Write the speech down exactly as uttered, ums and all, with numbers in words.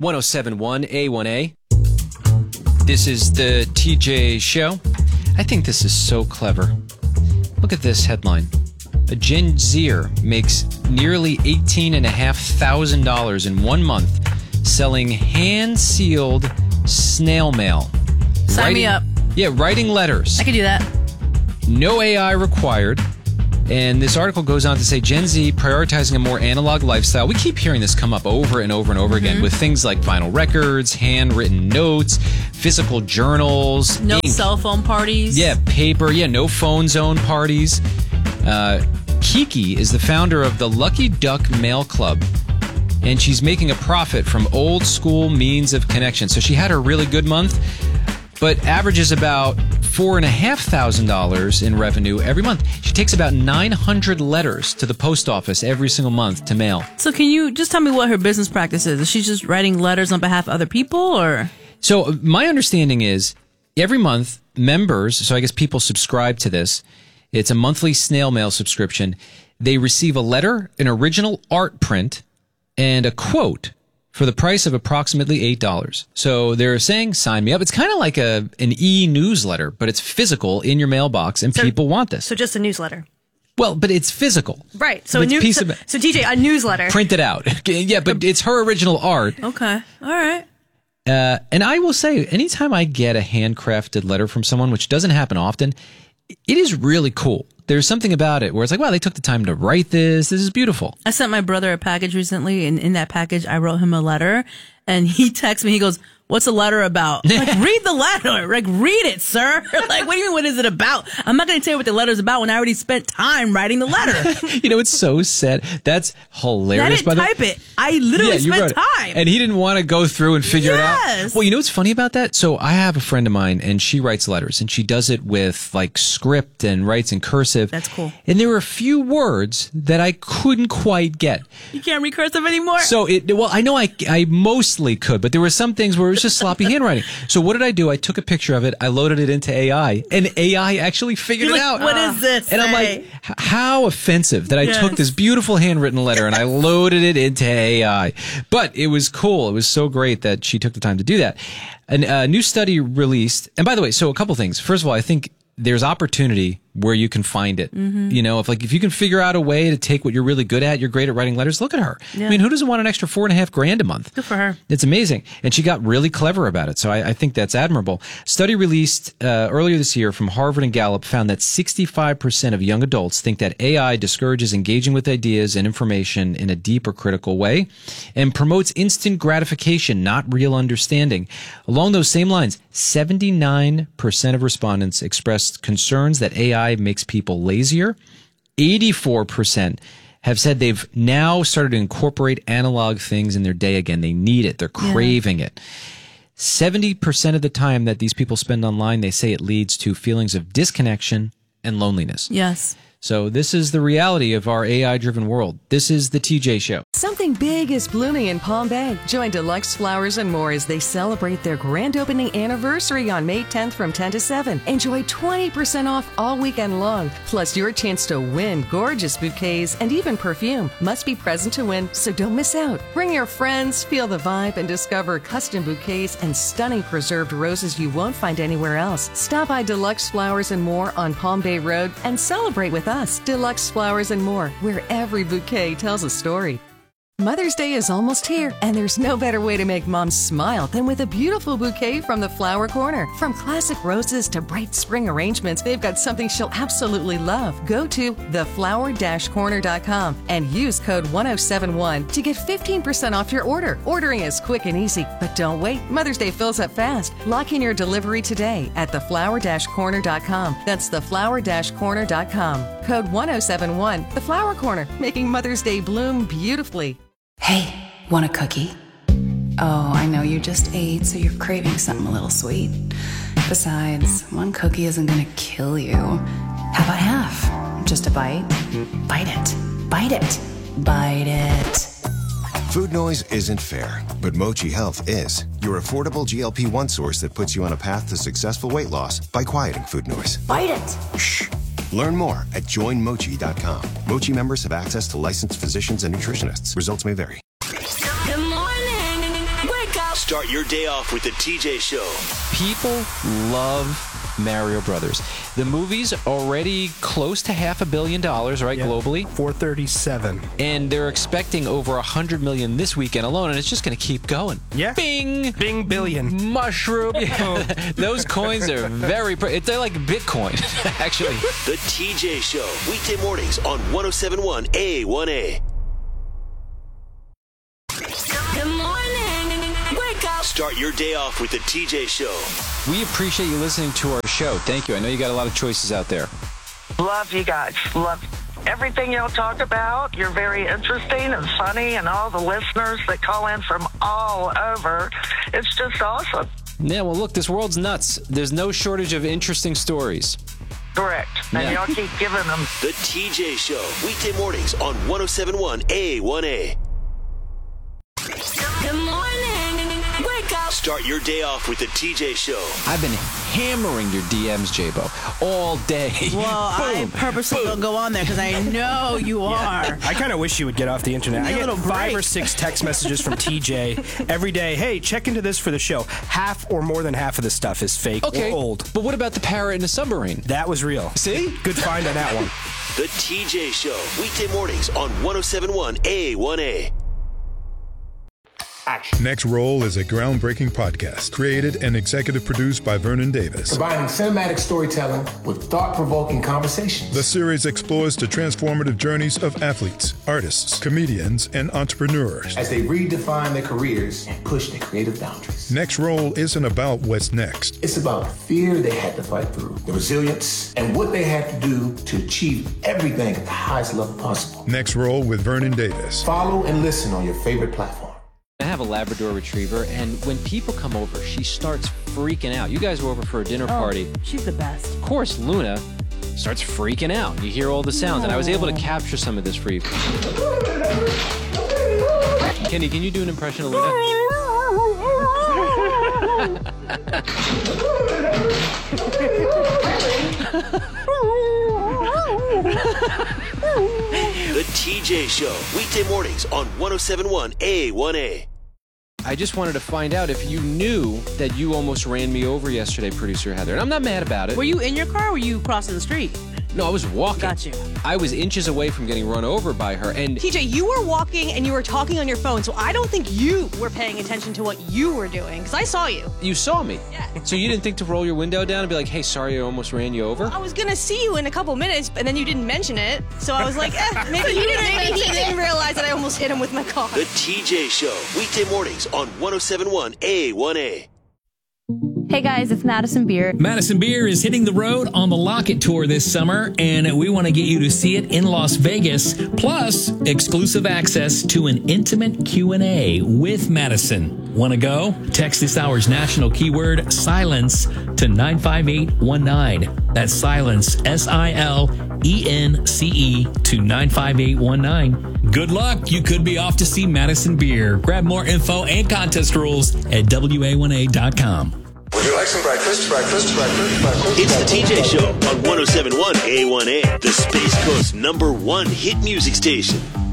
one oh seven point one A one A. This is the T J Show. I think this is so clever. Look at this headline. A Gen Zer makes nearly eighteen thousand five hundred dollars in one month selling hand-sealed snail mail. Sign writing, me up. Yeah, writing letters. I can do that. No A I required. And this article goes on to say Gen Z prioritizing a more analog lifestyle. We keep hearing this come up over and over and over mm-hmm. again with things like vinyl records, handwritten notes, physical journals, no ink. cell phone parties. Yeah, paper. Yeah, no phone zone parties. Uh, Kiki is the founder of the Lucky Duck Mail Club, and she's making a profit from old school means of connection. So she had a really good month, but averages about four and a half thousand dollars in revenue every month. She takes about nine hundred letters to the post office every single month to mail. So can you just tell me what her business practice is? Is she just writing letters on behalf of other people, or? So my understanding is every month members, so I guess people subscribe to this. It's a monthly snail mail subscription. They receive a letter, an original art print, and a quote for the price of approximately eight dollars. So they're saying, sign me up. It's kind of like a an e-newsletter, but it's physical in your mailbox, and so, people want this. So just a newsletter. Well, but it's physical. Right. So, a it's new, piece so, of, so T J, a newsletter. Printed out. Yeah, but it's her original art. Okay. All right. Uh, and I will say, anytime I get a handcrafted letter from someone, which doesn't happen often, it is really cool. There's something about it where it's like, wow, they took the time to write this. This is beautiful. I sent my brother a package recently, and in that package, I wrote him a letter, and he texts me, he goes, what's the letter about? I'm like, read the letter. Like, read it, sir. Like, what do you mean, what is it about? I'm not going to tell you what the letter's about when I already spent time writing the letter. You know, it's so sad. That's hilarious. I didn't by the type it. I literally yeah, spent time. And he didn't want to go through and figure yes. it out. Well, you know what's funny about that? So I have a friend of mine, and she writes letters, and she does it with, like, script and writes in cursive. That's cool. And there were a few words that I couldn't quite get. You can't read cursive anymore? So, it well, I know I, I mostly could, but there were some things where it was just sloppy handwriting. So what did I do? I took a picture of it, I loaded it into A I, and A I actually figured You're it like, out. what is this? And I'm like, how offensive that I yes. took this beautiful handwritten letter and I loaded it into A I. But it was cool. It was so great that she took the time to do that. And a new study released, and by the way, so a couple things. First of all, I think there's opportunity where you can find it. Mm-hmm. You know, if like if you can figure out a way to take what you're really good at, you're great at writing letters, look at her. Yeah. I mean, who doesn't want an extra four and a half grand a month? Good for her. It's amazing. And she got really clever about it. So I, I think that's admirable. Study released uh, earlier this year from Harvard and Gallup found that sixty-five percent of young adults think that A I discourages engaging with ideas and information in a deep or critical way and promotes instant gratification, not real understanding. Along those same lines, seventy-nine percent of respondents expressed concerns that A I makes people lazier. eighty-four percent have said they've now started to incorporate analog things in their day again. They need it. They're craving yeah. it. seventy percent of the time that these people spend online, they say it leads to feelings of disconnection and loneliness. Yes. So this is the reality of our A I-driven world. This is the T J Show. Something big is blooming in Palm Bay. Join Deluxe Flowers and More as they celebrate their grand opening anniversary on May tenth from ten to seven. Enjoy twenty percent off all weekend long, plus your chance to win gorgeous bouquets and even perfume. Must be present to win, so don't miss out. Bring your friends, feel the vibe, and discover custom bouquets and stunning preserved roses you won't find anywhere else. Stop by Deluxe Flowers and More on Palm Bay Road and celebrate with us. Deluxe Flowers and More, where every bouquet tells a story. Mother's Day is almost here, and there's no better way to make mom smile than with a beautiful bouquet from the Flower Corner. From classic roses to bright spring arrangements, they've got something she'll absolutely love. Go to the flower dash corner dot com and use code one oh seven one to get fifteen percent off your order. Ordering is quick and easy, but don't wait. Mother's Day fills up fast. Lock in your delivery today at the flower dash corner dot com. That's the flower dash corner dot com. Code one oh seven one. The Flower Corner, making Mother's Day bloom beautifully. Hey, want a cookie? Oh, I know you just ate, so you're craving something a little sweet. Besides, one cookie isn't gonna kill you. How about half? Just a bite? Bite it. Bite it. Bite it. Food noise isn't fair, but Mochi Health is. Your affordable G L P one source that puts you on a path to successful weight loss by quieting food noise. Bite it. Shh. Learn more at join mochi dot com. Mochi members have access to licensed physicians and nutritionists. Results may vary. Good morning. Wake Start your day off with the T J Show. People love Mario Brothers. The movie's already close to half a billion dollars, right, yeah. globally? four thirty-seven. And they're expecting over one hundred million this weekend alone, and it's just going to keep going. Yeah. Bing! Bing billion. Mushroom. Yeah. Those coins are very... Pre- they're like Bitcoin, actually. The T J Show. Weekday mornings on one oh seven point one A one A. Good morning. Wake up. Start your day off with the T J Show. We appreciate you listening to our show. Thank you. I know you got a lot of choices out there. Love you guys. Love everything y'all talk about. You're very interesting and funny, and all the listeners that call in from all over. It's just awesome. Yeah, well, look, this world's nuts. There's no shortage of interesting stories. Correct. And Yeah. y'all keep giving them. The T J Show. Weekday mornings on one oh seven point one A one A. Good morning. Wake up. Start your day off with the T J Show. I've been hammering your D Ms, J-Bo, all day. Well, I purposely don't go on there because I know you are. I kind of wish you would get off the internet. Give me I a get little five break. or six text messages from T J every day. Hey, check into this for the show. Half or more than half of the stuff is fake Okay, or old. but what about the parrot in the submarine? That was real. See? Good find on that one. The T J Show. Weekday mornings on one oh seven point one A one A. Next Roll is a groundbreaking podcast created and executive produced by Vernon Davis. Combining cinematic storytelling with thought-provoking conversations. The series explores the transformative journeys of athletes, artists, comedians, and entrepreneurs. As they redefine their careers and push their creative boundaries. Next Roll isn't about what's next. It's about the fear they had to fight through, the resilience, and what they had to do to achieve everything at the highest level possible. Next Roll with Vernon Davis. Follow and listen on your favorite platform. I have a Labrador Retriever, and when people come over, she starts freaking out. You guys were over for a dinner party. She's the best. Of course, Luna starts freaking out. You hear all the sounds, and I was able to capture some of this for you. Kenny, can you do an impression of Luna? The T J Show. Weekday mornings on one oh seven point one A one A. I just wanted to find out if you knew that you almost ran me over yesterday, producer Heather. And I'm not mad about it. Were you in your car or were you crossing the street? No, I was walking. Got you. I was inches away from getting run over by her. And T J, you were walking and you were talking on your phone, so I don't think you were paying attention to what you were doing, because I saw you. you saw me. Yeah. So you didn't think to roll your window down and be like, hey, sorry, I almost ran you over? I was gonna see you in a couple minutes, and then you didn't mention it, so I was like, eh, maybe, he, didn't, maybe he didn't realize that I almost hit him with my car. The T J Show. Weekday mornings on one oh seven point one A one A. Hey guys, it's Madison Beer. Madison Beer is hitting the road on the Locket Tour this summer, and we want to get you to see it in Las Vegas, plus exclusive access to an intimate Q and A with Madison. Want to go? Text this hour's national keyword, silence, to nine five eight one nine. That's silence, S I L E N C E, to nine five eight one nine. Good luck. You could be off to see Madison Beer. Grab more info and contest rules at W A one A dot com. Would you like some breakfast? Breakfast, breakfast, breakfast. It's the T J Show on one oh seven point one A one A, the Space Coast number one hit music station.